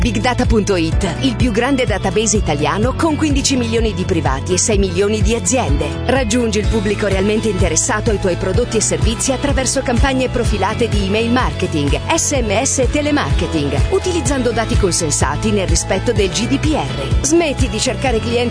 BigData.it, il più grande database italiano con 15 milioni di privati e 6 milioni di aziende. Raggiungi il pubblico realmente interessato ai tuoi prodotti e servizi attraverso campagne profilate di email marketing, SMS e telemarketing, utilizzando dati consensati nel rispetto del GDPR. Smetti di cercare clienti